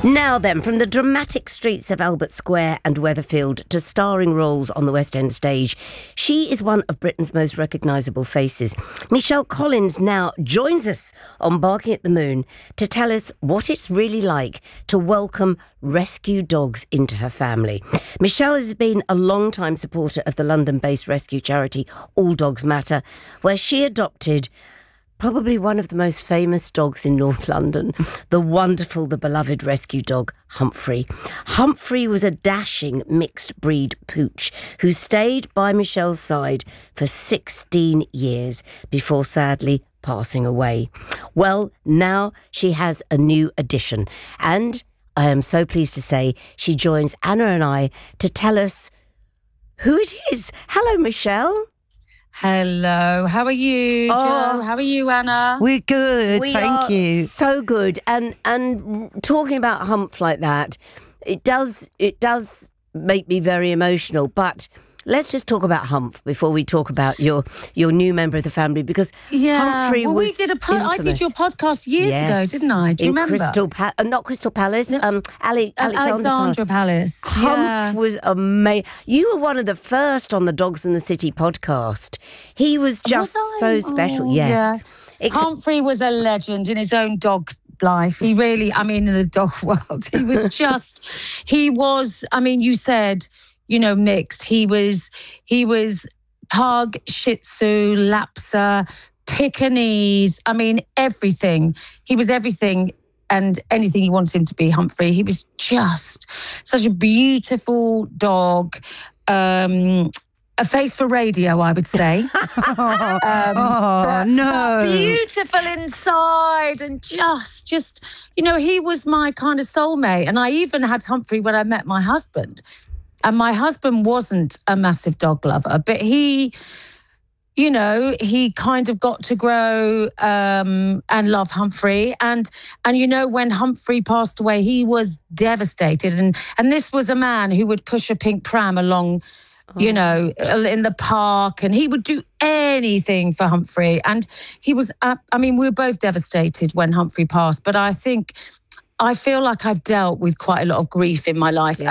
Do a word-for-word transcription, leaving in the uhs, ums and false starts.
Now then, from the dramatic streets of Albert Square and Weatherfield to starring roles on the West End stage, she is one of Britain's most recognisable faces. Michelle Collins now joins us on Barking at the Moon to tell us what it's really like to welcome rescue dogs into her family. Michelle has been a long-time supporter of the London-based rescue charity All Dogs Matter, where she adopted probably one of the most famous dogs in North London, the wonderful, the beloved rescue dog, Humphrey. Humphrey was a dashing mixed breed pooch who stayed by Michelle's side for sixteen years before sadly passing away. Well, now she has a new addition, and I am so pleased to say she joins Anna and I to tell us who it is. Hello, Michelle. Hello, how are you, Oh, Jo? How are you, Anna? We're good, We thank are you. so good. And and talking about Humph like that, it does it does make me very emotional. But let's just talk about Humph before we talk about your your new member of the family, because Yeah, Humphrey well, was we did a po- I did infamous. your podcast years Yes, ago, didn't I? Do you in remember? Crystal pa- uh, not Crystal Palace, No. um, Ali- Um, Alexandra, Alexandra Palace. Palace. Humph Yeah. was amazing. You were one of the first on the Dogs in the City podcast. He was just Was so I? special. Oh, yes. yeah. Ex- Humphrey was a legend in his own dog life. He really, I mean, in the dog world, he was just, he was, I mean, you said, you know, mixed. He was, he was pug, Shih Tzu, Lapsa, Pekingese. I mean, everything. He was everything and anything you wanted him to be, Humphrey. He was just such a beautiful dog. Um, a face for radio, I would say. Oh, Um, oh, but, no. but beautiful inside, and just, just, you know, he was my kind of soulmate. And I even had Humphrey when I met my husband. And my husband wasn't a massive dog lover, but he, you know, he kind of got to grow um, and love Humphrey. And, and, you know, when Humphrey passed away, he was devastated. And, and this was a man who would push a pink pram along, you know, in the park, and he would do anything for Humphrey. And he was, uh, I mean, we were both devastated when Humphrey passed, but I think, I feel like I've dealt with quite a lot of grief in my life. Yeah.